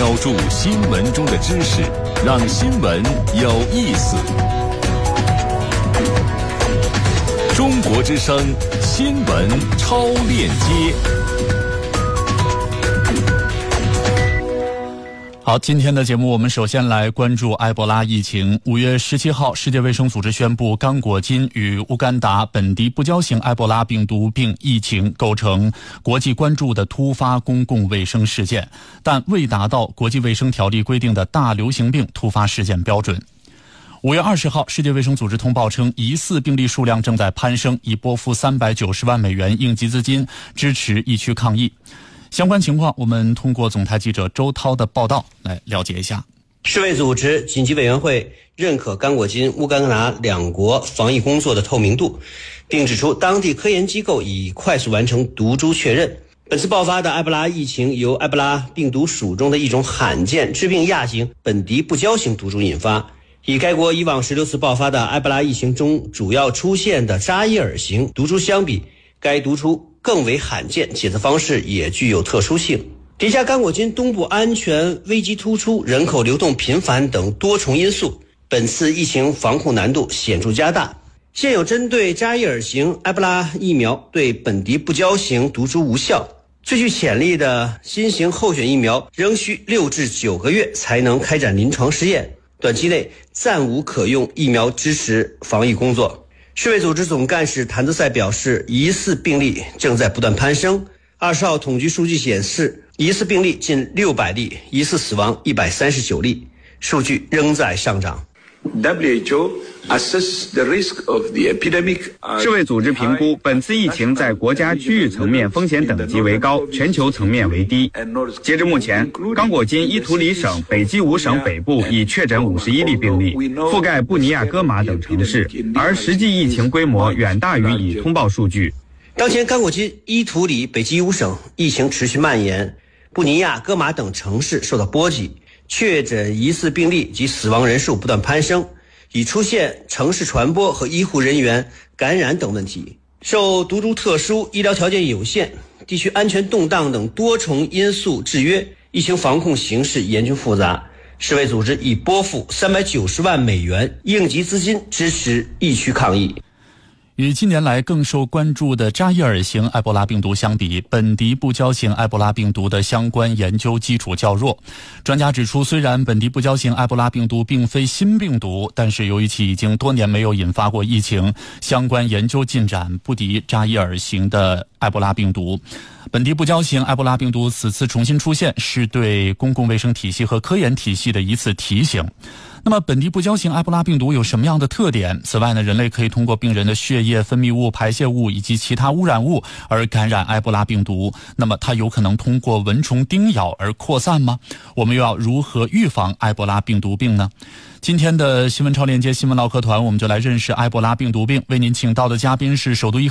标注新闻中的知识，让新闻有意思。中国之声新闻超链接。好，今天的节目我们首先来关注埃博拉疫情。5月17号，世界卫生组织宣布，刚果金与乌干达本地不交型埃博拉病毒病疫情构成国际关注的突发公共卫生事件，但未达到国际卫生条例规定的大流行病突发事件标准。5月20号，世界卫生组织通报称，疑似病例数量正在攀升，已拨付390万美元应急资金支持疫区抗疫。相关情况，我们通过总台记者周涛的报道来了解一下。 世卫组织紧急委员会认可刚果金、乌干达两国防疫工作的透明度，并指出当地科研机构已快速完成毒株确认。本次爆发的埃博拉疫情由埃博拉病毒属中的一种罕见致病亚型本地不交型毒株引发。与该国以往16次爆发的埃博拉疫情中主要出现的扎伊尔型毒株相比，该毒株更为罕见，检测方式也具有特殊性。叠加刚果金东部安全危机突出、人口流动频繁等多重因素，本次疫情防控难度显著加大。现有针对扎伊尔型埃博拉疫苗对本地不交型毒株无效，最具潜力的新型候选疫苗仍需6至9个月才能开展临床试验，短期内暂无可用疫苗支持防疫工作。世卫组织总干事谭德赛表示，疑似病例正在不断攀升。20号统计数据显示，疑似病例近600例，疑似死亡139例，数据仍在上涨。 WHO assesses the risk of the epidemic. 世卫组织评估本次疫情在国家区域层面风险等级为高，全球层面为低。截至目前，刚果金伊图里省北基伍省北部已确诊51例病例，覆盖布尼亚戈马等城市，而实际疫情规模远大于已通报数据。 当前刚果金伊图里北基伍省疫情持续蔓延，布尼亚戈马等城市受到波及，确诊疑似病例及死亡人数不断攀升，已出现城市传播和医护人员感染等问题。受毒株特殊、医疗条件有限、地区安全动荡等多重因素制约，疫情防控形势严峻复杂。世卫组织已拨付390万美元应急资金支持疫区抗疫。 与近年来更受关注的扎伊尔型埃博拉病毒相比，本地不交型埃博拉病毒的相关研究基础较弱。专家指出，虽然本地不交型埃博拉病毒并非新病毒，但是由于其已经多年没有引发过疫情，相关研究进展不敌扎伊尔型的埃博拉病毒。本地不交型埃博拉病毒此次重新出现，是对公共卫生体系和科研体系的一次提醒。那么本地不交型埃博拉病毒有什么样的特点？此外呢，人类可以通过病人的血液、分泌物、排泄物以及其他污染物而感染埃博拉病毒。那么它有可能通过蚊虫叮咬而扩散吗？我们又要如何预防埃博拉病毒病呢？今天的新闻超链接新闻唠嗑团，我们就来认识埃博拉病毒病。为您请到的嘉宾是首都